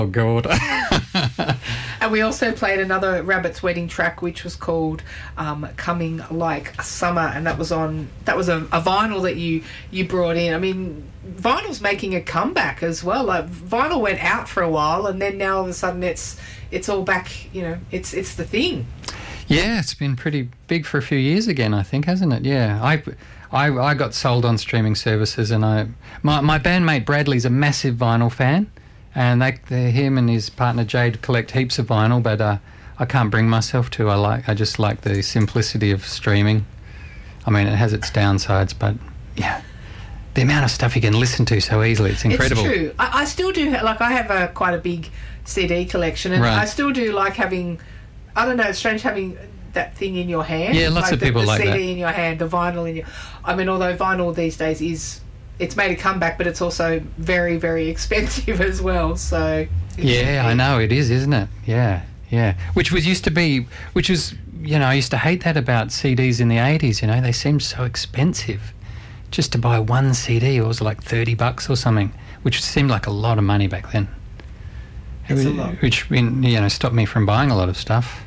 Oh, God. And we also played another Rabbit's Wedding track, which was called Coming Like Summer, and that was a vinyl that you brought in. I mean, vinyl's making a comeback as well. Like, vinyl went out for a while, and then now all of a sudden it's all back. You know, it's the thing. Yeah, it's been pretty big for a few years again, I think, hasn't it? Yeah, I got sold on streaming services, and my bandmate Bradley's a massive vinyl fan. And him and his partner Jade collect heaps of vinyl, but I can't bring myself to. I just like the simplicity of streaming. I mean, it has its downsides, but yeah, the amount of stuff you can listen to so easily, it's incredible. It's true. I still do. I have quite a big CD collection, and I still do like having. I don't know. It's strange having that thing in your hand. Yeah, lots of people like that. The CD in your hand, the vinyl in your. I mean, although vinyl these days it's made a comeback, but it's also very, very expensive as well. So yeah, I know it is, isn't it? Yeah. Which was, you know, I used to hate that about CDs in the 80s. You know, they seemed so expensive. Just to buy one CD, it was like $30 or something, which seemed like a lot of money back then. It's a lot. Which, you know, stopped me from buying a lot of stuff.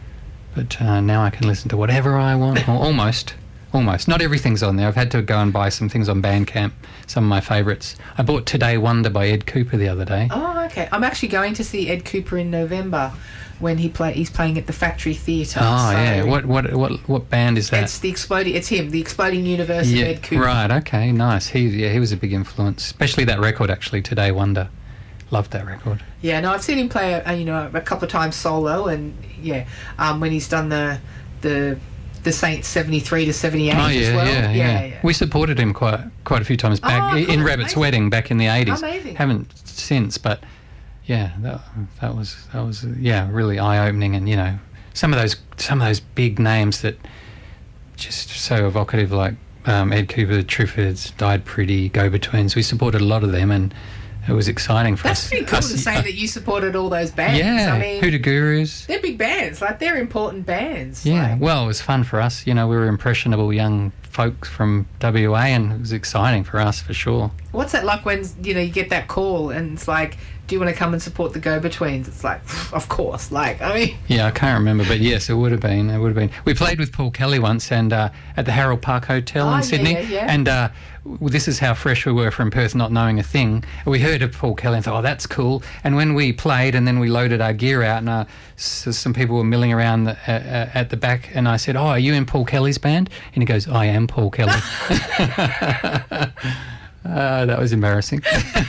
But now I can listen to whatever I want, or almost. Not everything's on there. I've had to go and buy some things on Bandcamp, some of my favourites. I bought Today Wonder by Ed Cooper the other day. Oh, okay. I'm actually going to see Ed Cooper in November when he's playing at the Factory Theatre. Oh, so yeah. What band is that? It's him, the Exploding Universe of Ed Cooper. Right, okay, nice. He was a big influence, especially that record, actually, Today Wonder. Loved that record. Yeah, no, I've seen him play a couple of times solo, and when he's done the Saints 73 to 78 as well. Yeah. We supported him quite a few times back in Rabbit's Wedding back in the 80s. Amazing. Haven't since, but yeah, that was really eye-opening, and you know, some of those big names that just so evocative, like Ed Cooper, the Triffids, Died Pretty, Go-Betweens. We supported a lot of them, and it was exciting for us. That's pretty cool to say that you supported all those bands. Yeah, I mean, Hoodoo Gurus. They're big bands. Like, they're important bands. Yeah, well, it was fun for us. You know, we were impressionable young folks from WA, and it was exciting for us, for sure. What's that like when, you know, you get that call and it's like, do you want to come and support the Go-Betweens? It's like, of course. Like, I mean... Yeah, I can't remember, but yes, it would have been. We played with Paul Kelly once, and at the Harold Park Hotel in Sydney. Yeah. And this is how fresh we were from Perth, not knowing a thing. We heard of Paul Kelly and thought, oh, that's cool. And when we played and then we loaded our gear out, and so some people were milling around at the back, and I said, oh, are you in Paul Kelly's band? And he goes, I am Paul Kelly. That was embarrassing.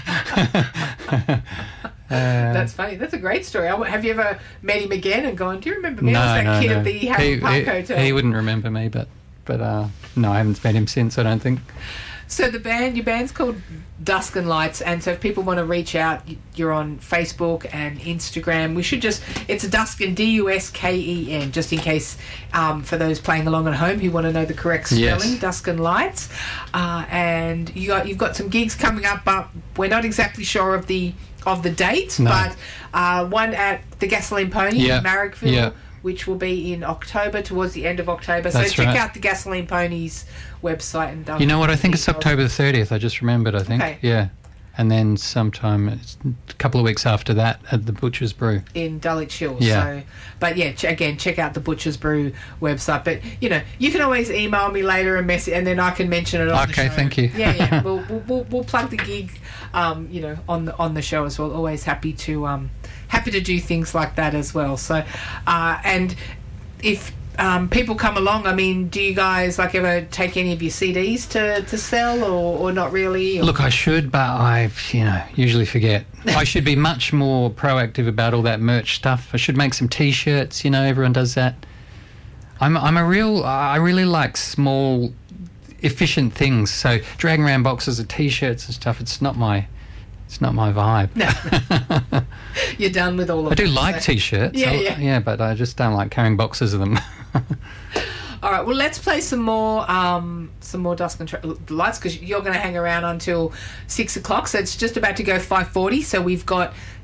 That's funny. That's a great story. Have you ever met him again and gone, do you remember me? I was that kid at the Harold Park Hotel. He wouldn't remember me, but no, I haven't met him since, I don't think. So your band's called Dusk and Lights, and so if people want to reach out, you're on Facebook and Instagram. It's Dusk and Dusken, just in case for those playing along at home who want to know the correct spelling. Yes. Dusk and Lights, and you've got some gigs coming up, but we're not exactly sure of the dates. No. But one at the Gasoline Pony in Marrickville. Which will be in October, towards the end of October. So check out the Gasoline Ponies website. And you know what? I think it's October 30th. I just remembered, I think. Okay. Yeah. And then sometime, a couple of weeks after that, at the Butcher's Brew. In Dulwich Hills. Yeah. So, but yeah, again, check out the Butcher's Brew website. But, you know, you can always email me later and message, and then I can mention it on the show. Okay, thank you. Yeah. We'll plug the gig, you know, on the show as well. Always happy to do things like that as well. So, and if people come along, I mean, do you guys ever take any of your CDs to sell, or not really? Or? Look, I should, but I usually forget. I should be much more proactive about all that merch stuff. I should make some T-shirts. You know, everyone does that. I really like small, efficient things. So dragging around boxes of T-shirts and stuff, it's not my vibe. No. You're done with all of it. I do like T-shirts. Yeah, but I just don't like carrying boxes of them. All right, well, let's play some more Dusk and Lights, because you're going to hang around until 6 o'clock, so it's just about to go 5:40, so we've got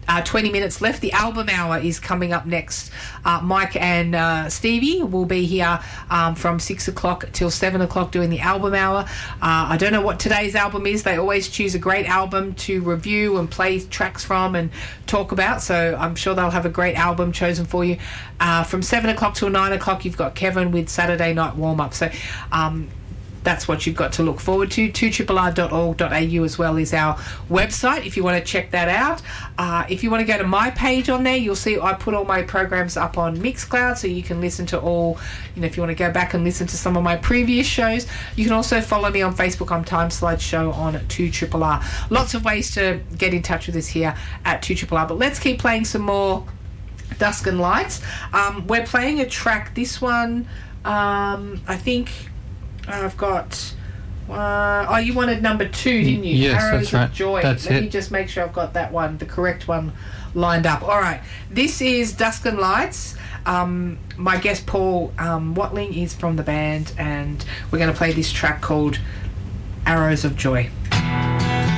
20 minutes left. The album hour is coming up next. Mike and Stevie will be here from 6 o'clock till 7 o'clock doing the album hour. I don't know what today's album is. They always choose a great album to review and play tracks from and talk about, so I'm sure they'll have a great album chosen for you. From 7 o'clock till 9 o'clock, you've got Kevin with Saturday Night Warm-Up. So that's what you've got to look forward to. 2rrr.org.au as well is our website if you want to check that out. If you want to go to my page on there, you'll see I put all my programs up on Mixcloud, so you can listen to all, if you want to go back and listen to some of my previous shows. You can also follow me on Facebook. I'm Timeslide Show on 2RRR. Lots of ways to get in touch with us here at 2RRR. But let's keep playing some more Dusk and Lights. We're playing a track, this one, I think I've got... you wanted number 2, didn't you? Yes, Arrows that's right. of Joy. Let me just make sure I've got that one, the correct one, lined up. All right. This is Dusk and Lights. My guest, Paul Watling, is from the band, and we're going to play this track called Arrows of Joy.